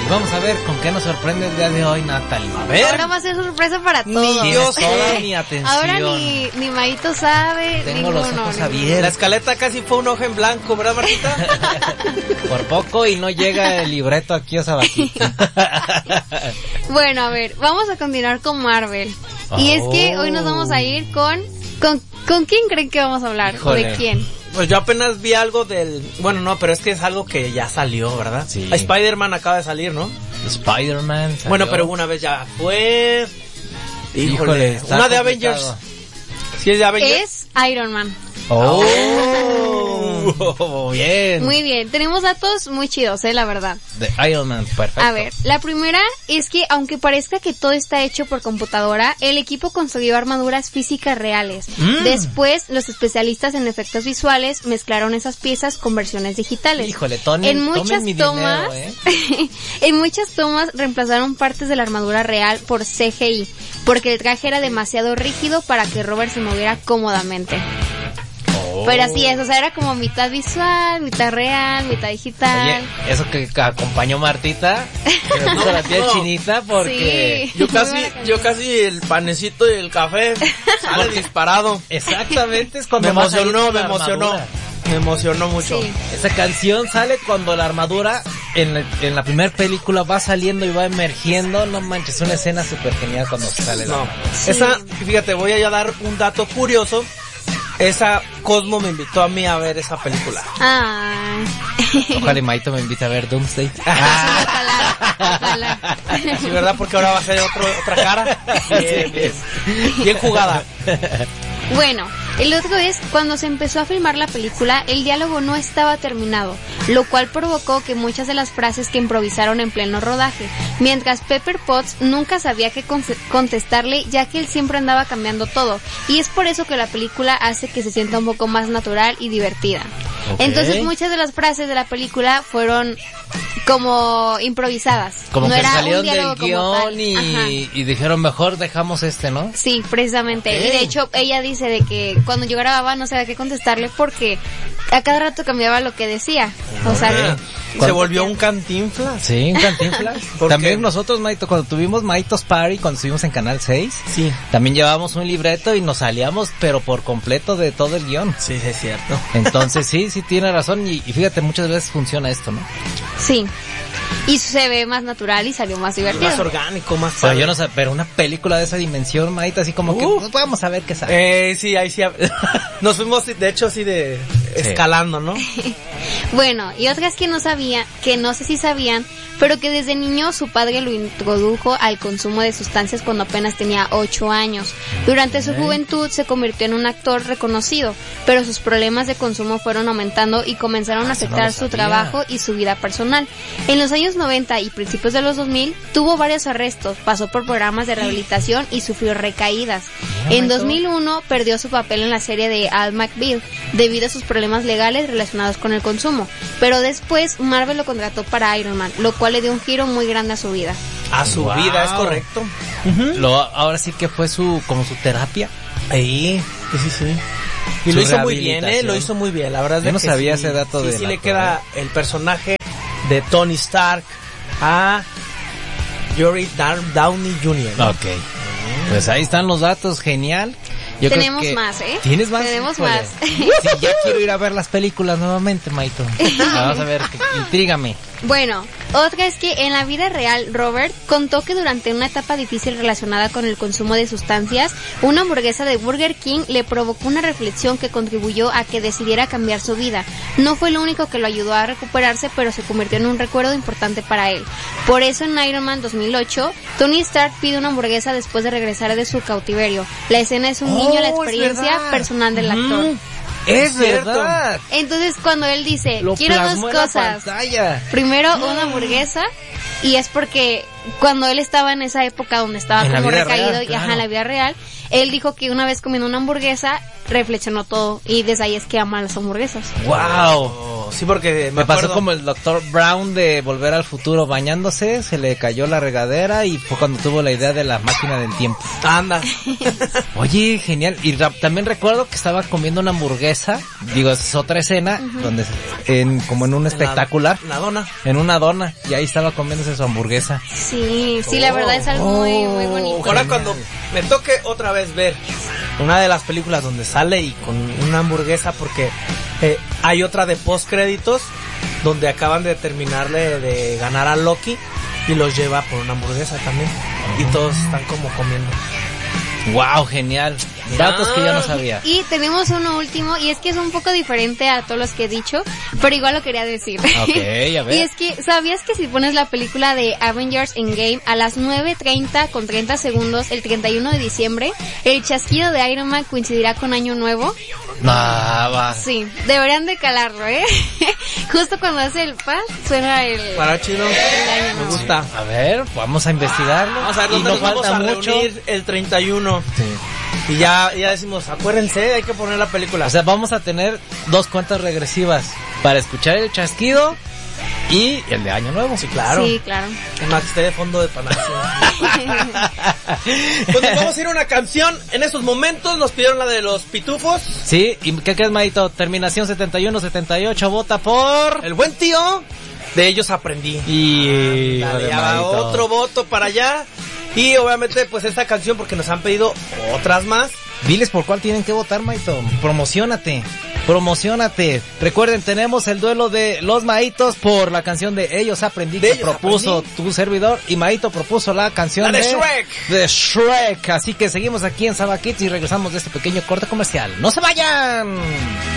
Vamos a ver con qué nos sorprende el día de hoy, Natalie. A ver. Ahora va a ser sorpresa para todos. Ni yo toda mi atención. Ahora ni Maito sabe. Tengo los ojos abiertos. La escaleta casi fue un ojo en blanco, ¿verdad, Martita? Por poco y no llega el libreto aquí a Sabatito. Bueno, a ver, vamos a continuar con Marvel. Y es que hoy nos vamos a ir con ¿quién creen que vamos a hablar? ¿O de quién? Pues yo apenas vi algo del... Bueno, no, pero es que es algo que ya salió, ¿verdad? Sí. Spider-Man acaba de salir, ¿no? Spider-Man salió. Bueno, pero una vez ya fue... Híjole, está una de complicado. Avengers. ¿Sí es de Avengers? Es Iron Man. Oh, bien. Muy bien, tenemos datos muy chidos, la verdad. De Iron Man, perfecto. A ver, la primera es que aunque parezca que todo está hecho por computadora, el equipo construyó armaduras físicas reales. Después, los especialistas en efectos visuales mezclaron esas piezas con versiones digitales. Híjole, tomen mi dinero, En muchas tomas reemplazaron partes de la armadura real por CGI, porque el traje era demasiado rígido para que Robert se moviera cómodamente. Pero así es, o sea, era como mitad visual, mitad real, mitad digital. Oye, eso que acompañó Martita, que me puso la piel chinita porque... Sí. Yo casi el panecito y el café sale disparado. Exactamente, es cuando Me emocionó mucho. Sí. Esa canción sale cuando la armadura en la primera película va saliendo y va emergiendo. No manches, es una escena súper genial cuando sale la armadura. Sí. Esa, fíjate, voy a dar un dato curioso. Esa Cosmo me invitó a mí a ver esa película. Ojalá y Maito me invite a ver Doomsday. Ojalá. Sí, ¿verdad? Porque ahora va a ser otra cara. Bien jugada. Bueno, el otro es, cuando se empezó a filmar la película, el diálogo no estaba terminado, lo cual provocó que muchas de las frases que improvisaron en pleno rodaje, mientras Pepper Potts nunca sabía qué contestarle, ya que él siempre andaba cambiando todo, y es por eso que la película hace que se sienta un poco más natural y divertida. Okay. Entonces muchas de las frases de la película fueron como improvisadas. Como no que era salieron un diálogo del como tal. guión y dijeron mejor dejamos ¿no? Sí, precisamente. Okay. Y de hecho ella dice de que cuando yo grababa no sabía qué contestarle porque a cada rato cambiaba lo que decía. O sea, se volvió un Cantinflas. Sí, un Cantinflas. También nosotros, Maito, cuando tuvimos Maitos Party, cuando estuvimos en Canal 6, sí, también llevábamos un libreto y nos salíamos, pero por completo de todo el guión. Sí, es cierto. Entonces sí tiene razón y fíjate, muchas veces funciona esto, ¿no? Sí. Y se ve más natural y salió más divertido. Más orgánico, más padre. Yo no sé, pero una película de esa dimensión, Maita, así como que pues, vamos a ver qué sale. Sí, ahí sí. Nos fuimos, de hecho, así de escalando, ¿no? Bueno, y otras que no sé si sabían, pero que desde niño su padre lo introdujo al consumo de sustancias cuando apenas tenía 8 años. Durante su juventud se convirtió en un actor reconocido, pero sus problemas de consumo fueron aumentando y comenzaron a afectar su trabajo y su vida personal. En los años 90 y principios de los 2000 tuvo varios arrestos, pasó por programas de rehabilitación y sufrió recaídas. En 2001 perdió su papel en la serie de Al McBeal debido a sus problemas legales relacionados con el consumo, pero después Marvel lo contrató para Iron Man, lo cual le dio un giro muy grande a su vida. A su vida, es correcto. Ahora sí que fue como su terapia. Ahí, sí. Y lo hizo muy bien, lo hizo muy bien, la verdad es que yo no sabía ese dato de sí le queda el personaje de Tony Stark a Robert Downey Jr. Ok. Pues ahí están los datos, genial. Tenemos más, ¿Tienes más? Tenemos más. Sí, ya quiero ir a ver las películas nuevamente, Maito. Vamos a ver, intrígame. Bueno, otra es que en la vida real, Robert contó que durante una etapa difícil relacionada con el consumo de sustancias, una hamburguesa de Burger King le provocó una reflexión que contribuyó a que decidiera cambiar su vida. No fue lo único que lo ayudó a recuperarse, pero se convirtió en un recuerdo importante para él. Por eso en Iron Man 2008, Tony Stark pide una hamburguesa después de regresar de su cautiverio. La escena es un guiño a la experiencia personal del actor. Es verdad. Entonces cuando él dice, quiero dos cosas. Primero una hamburguesa, y es porque cuando él estaba en esa época donde estaba como recaído y en la vida real, él dijo que una vez comiendo una hamburguesa reflexionó todo y desde ahí es que ama las hamburguesas. ¡Wow! Sí, porque Me pasó como el Dr. Brown de Volver al Futuro bañándose, se le cayó la regadera y fue cuando tuvo la idea de la máquina del tiempo. Anda. Oye, genial. Y también recuerdo que estaba comiendo una hamburguesa, digo, es otra escena, donde como en un espectacular. Una dona. En una dona, y ahí estaba comiéndose su hamburguesa. Sí, la verdad es algo muy bonito. Ahora cuando me toque otra vez ver una de las películas donde sale y con una hamburguesa, porque hay otra de postcréditos donde acaban de terminarle de ganar a Loki y los lleva por una hamburguesa también y todos están como comiendo. Wow, genial. Datos que yo no sabía. Y tenemos uno último, y es que es un poco diferente a todos los que he dicho, pero igual lo quería decir. Ok, a ver. Y es que, ¿sabías que si pones la película de Avengers Endgame a las 9:30 con 30 segundos el 31 de diciembre, el chasquido de Iron Man coincidirá con Año Nuevo? Va. Sí, deberían de calarlo, Justo cuando hace el pa, suena el... Para chido. Me gusta. A ver, vamos a investigarlo. Vamos a ver, y nos vamos falta a mucho. reunir el 31. Sí. Y ya decimos, acuérdense, hay que poner la película. O sea, vamos a tener 2 cuentas regresivas para escuchar el chasquido y el de Año Nuevo. Sí, claro. Sí, claro. Es más, que esté de fondo de panache. Pues nos vamos a ir a una canción. En estos momentos nos pidieron la de los Pitufos. Sí, ¿y qué crees, Maito? Terminación 71-78, vota por... El buen tío. De ellos aprendí. Y... Dale, ya va otro voto para allá. Y obviamente pues esta canción porque nos han pedido otras más. Diles por cuál tienen que votar, Maito. Promociónate. Recuerden, tenemos el duelo de los Maitos por la canción de Ellos Aprendí, que propuso tu servidor, y Maito propuso la canción de Shrek. De Shrek. Así que seguimos aquí en Saba Kids y regresamos de este pequeño corte comercial. ¡No se vayan!